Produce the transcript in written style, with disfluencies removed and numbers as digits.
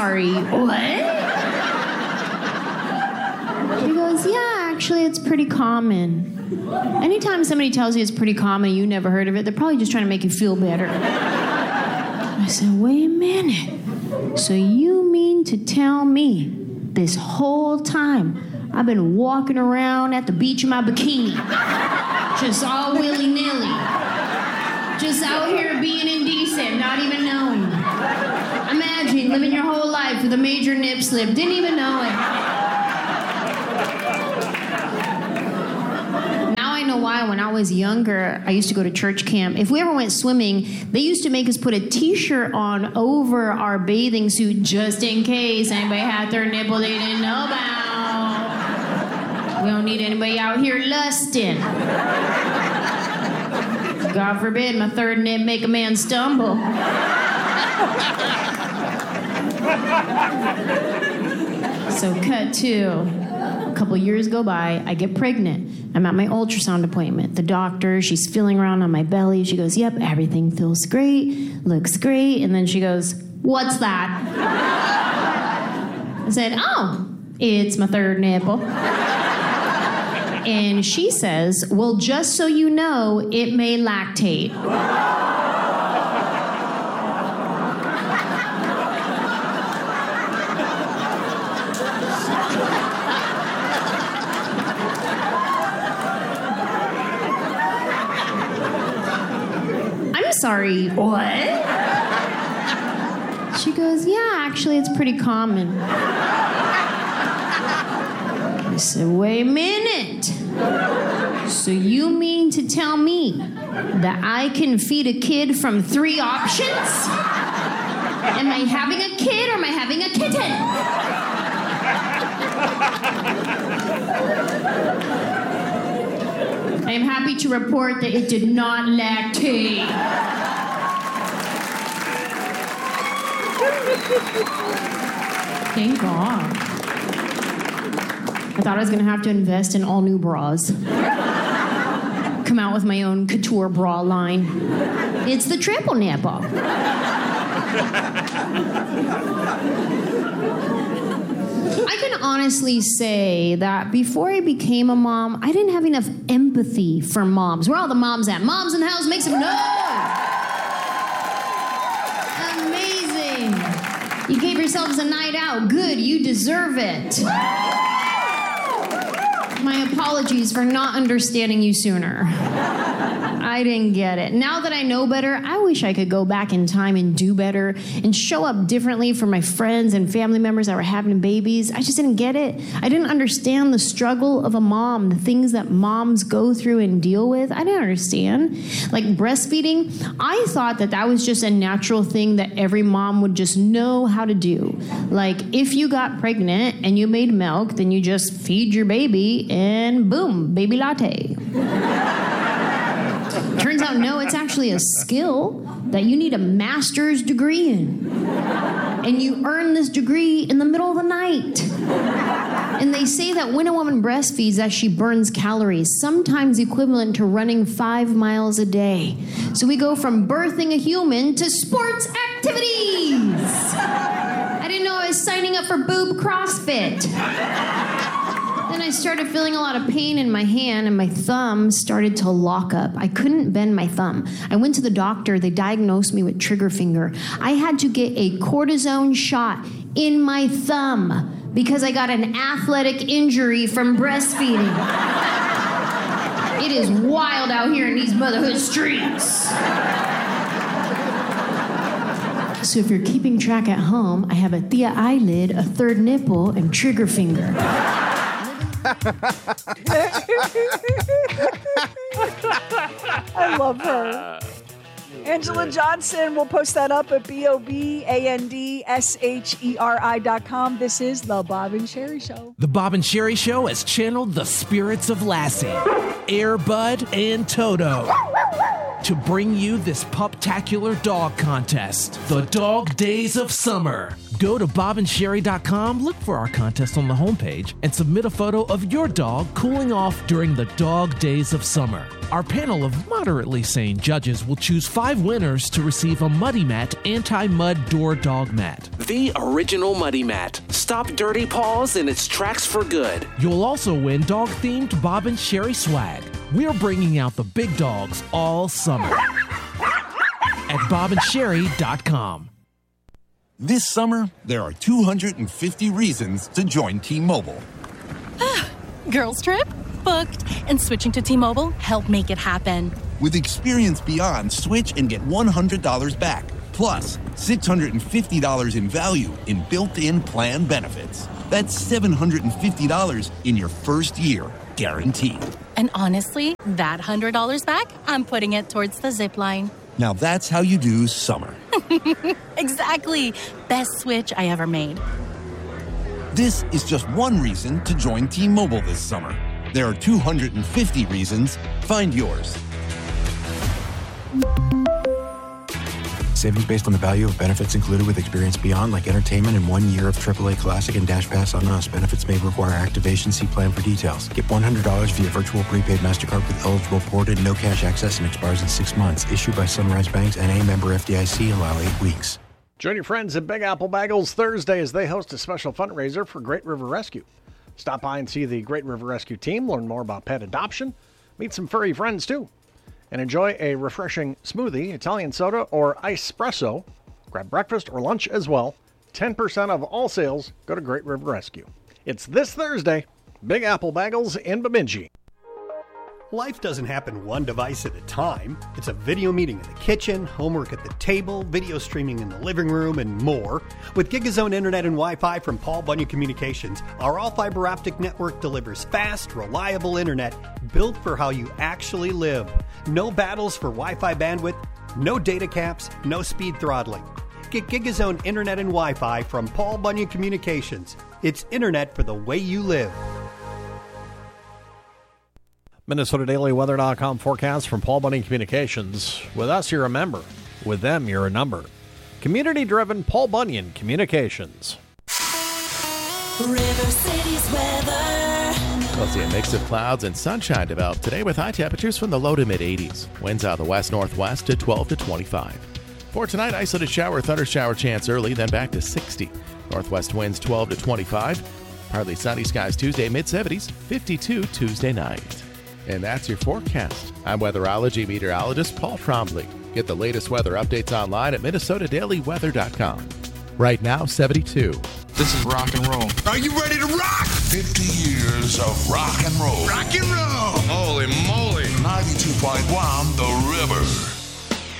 sorry, what? She goes, yeah, actually, it's pretty common. Anytime somebody tells you it's pretty common and you never heard of it, they're probably just trying to make you feel better. I said, wait a minute. So you mean to tell me this whole time I've been walking around at the beach in my bikini, just all willy-nilly, just out here being indecent, not even knowing? Imagine living your whole life with a major nip slip, didn't even know it. I know why. When I was younger, I used to go to church camp. If we ever went swimming, they used to make us put a t-shirt on over our bathing suit just in case anybody had their nipple they didn't know about. We don't need anybody out here lusting. God forbid my third nip make a man stumble. So cut to... A couple years go by, I get pregnant. I'm at my ultrasound appointment. The doctor, she's feeling around on my belly. She goes, yep, everything feels great, looks great. And then she goes, what's that? I said, oh, it's my third nipple. And she says, well, just so you know, it may lactate. Sorry, what? She goes, yeah, actually, it's pretty common. I said, wait a minute. So you mean to tell me that I can feed a kid from 3 options? Am I having a kid or am I having a kitten? I am happy to report that it did not lactate. Thank God. I thought I was going to have to invest in all new bras. Come out with my own couture bra line. It's the triple nipple. I can honestly say that before I became a mom, I didn't have enough empathy for moms. Where are all the moms at? Moms in the house, make some noise! Amazing. You gave yourselves a night out. Good, you deserve it. My apologies for not understanding you sooner. I didn't get it. Now that I know better, I wish I could go back in time and do better and show up differently for my friends and family members that were having babies. I just didn't get it. I didn't understand the struggle of a mom, the things that moms go through and deal with. I didn't understand. Like breastfeeding, I thought that was just a natural thing that every mom would just know how to do. Like if you got pregnant and you made milk, then you just feed your baby and boom, baby latte. Turns out, no, it's actually a skill that you need a master's degree in. And you earn this degree in the middle of the night. And they say that when a woman breastfeeds, that she burns calories, sometimes equivalent to running 5 miles a day. So we go from birthing a human to sports activities. I didn't know I was signing up for boob CrossFit. Then I started feeling a lot of pain in my hand and my thumb started to lock up. I couldn't bend my thumb. I went to the doctor. They diagnosed me with trigger finger. I had to get a cortisone shot in my thumb because I got an athletic injury from breastfeeding. It is wild out here in these motherhood streets. So if you're keeping track at home, I have a Thea eyelid, a third nipple, and trigger finger. I love her. Angela Johnson, we'll post that up at BOBANDSHERI.com. This is The Bob and Sherry Show. The Bob and Sherry Show has channeled the spirits of Lassie, Air Bud, and Toto. to bring you this puptacular dog contest, the Dog Days of Summer. Go to bobandsherry.com, look for our contest on the homepage, and submit a photo of your dog cooling off during the Dog Days of Summer. Our panel of moderately sane judges will choose 5 winners to receive a Muddy Mat anti-mud door dog mat. The original Muddy Mat. Stop dirty paws in its tracks for good. You'll also win dog-themed Bob and Sherry swag. We're bringing out the big dogs all summer at bobandsherry.com. This summer, there are 250 reasons to join T-Mobile. Girls trip? Booked. And switching to T-Mobile helped make it happen. With Experience Beyond, switch and get $100 back. Plus, $650 in value in built-in plan benefits. That's $750 in your first year, guaranteed. And honestly, that $100 back, I'm putting it towards the zip line. Now that's how you do summer. Exactly. Best switch I ever made. This is just one reason to join T-Mobile this summer. There are 250 reasons. Find yours. Savings based on the value of benefits included with Experience Beyond, like entertainment and 1 year of AAA Classic and Dash Pass on us. Benefits may require activation. See plan for details. Get $100 via virtual prepaid MasterCard with eligible ported, no cash access, and expires in 6 months. Issued by Sunrise Banks, N.A. member FDIC. Allow 8 weeks. Join your friends at Big Apple Bagels Thursday as they host a special fundraiser for Great River Rescue. Stop by and see the Great River Rescue team, learn more about pet adoption, meet some furry friends too, and enjoy a refreshing smoothie, Italian soda, or espresso. Grab breakfast or lunch as well. 10% of all sales go to Great River Rescue. It's this Thursday, Big Apple Bagels in Bemidji. Life doesn't happen one device at a time. It's a video meeting in the kitchen, homework at the table, video streaming in the living room, and more. With GigaZone Internet and Wi-Fi from Paul Bunyan Communications, our all-fiber optic network delivers fast, reliable internet built for how you actually live. No battles for Wi-Fi bandwidth, no data caps, no speed throttling. Get GigaZone Internet and Wi-Fi from Paul Bunyan Communications. It's internet for the way you live. MinnesotaDailyWeather.com forecast from Paul Bunyan Communications. With us, you're a member. With them, you're a number. Community-driven Paul Bunyan Communications. River City's weather. We'll see a mix of clouds and sunshine develop today with high temperatures from the low to mid-80s. Winds out of the west-northwest to 12 to 25. For tonight, isolated shower, thunder shower chance early, then back to 60. Northwest winds 12 to 25. Partly sunny skies Tuesday, mid-70s, 52 Tuesday night. And that's your forecast. I'm weatherology meteorologist Paul Trombley. Get the latest weather updates online at MinnesotaDailyWeather.com. Right now, 72. This is rock and roll. Are you ready to rock? 50 years of rock and roll. Rock and roll. Holy moly. 92.1 The River.